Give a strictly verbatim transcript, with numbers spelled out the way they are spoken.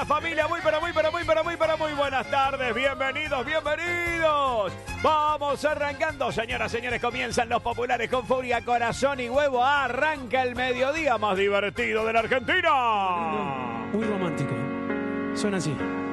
la familia, muy pero muy pero muy pero muy pero muy buenas tardes, bienvenidos, bienvenidos. Vamos arrancando, señoras, señores, comienzan los populares con furia, corazón y huevo. Arranca el mediodía más divertido de la Argentina. Muy romántico. Suena así.